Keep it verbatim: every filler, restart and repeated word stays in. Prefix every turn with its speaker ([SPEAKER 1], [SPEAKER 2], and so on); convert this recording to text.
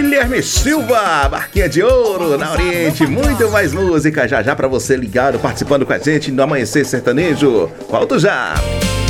[SPEAKER 1] Guilherme Silva, Barquinha de Ouro, na Oriente. Muito mais música já já pra você ligado, participando com a gente no Amanhecer Sertanejo. Volto já.